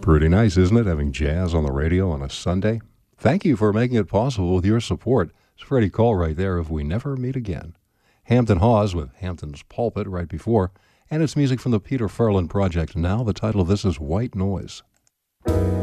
Pretty nice, isn't it, having jazz on the radio on a Sunday? Thank you for making it possible with your support. It's Freddie Cole right there, If We Never Meet Again. Hampton Hawes with Hampton's Pulpit right before, and it's music from the Peter Farland Project. Now the title of this is White Noise.